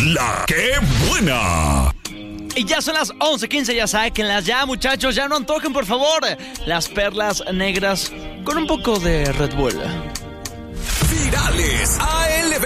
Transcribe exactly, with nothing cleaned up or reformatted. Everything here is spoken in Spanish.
La que buena. Y ya son las once quince, ya sáquenlas ya, muchachos, ya no antojen, por favor. Las perlas negras con un poco de Red Bull. Virales A L B.